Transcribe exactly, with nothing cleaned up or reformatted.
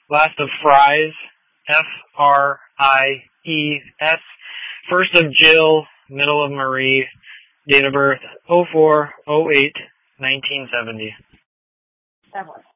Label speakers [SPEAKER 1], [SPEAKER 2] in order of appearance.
[SPEAKER 1] Last of Fries, F R I E S. First of Jill, middle of Marie. Date of birth, oh four oh eight nineteen seventy.
[SPEAKER 2] That was